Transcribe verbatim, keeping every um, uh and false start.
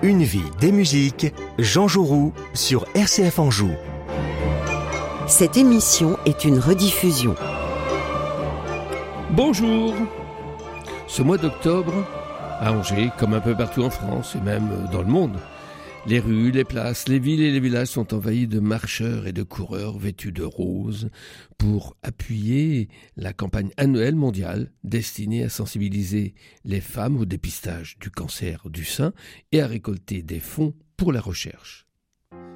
Une vie, des musiques, Jean Jouroux sur R C F Anjou. Cette émission est une rediffusion. Bonjour. Ce mois d'octobre, à Angers, comme un peu partout en France et même dans le monde, les rues, les places, les villes et les villages sont envahis de marcheurs et de coureurs vêtus de rose pour appuyer la campagne annuelle mondiale destinée à sensibiliser les femmes au dépistage du cancer du sein et à récolter des fonds pour la recherche.